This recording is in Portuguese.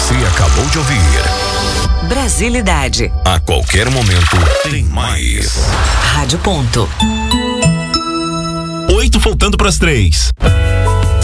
Você acabou de ouvir Brasilidade. A qualquer momento tem mais. Rádio Ponto. 8 faltando para as 3.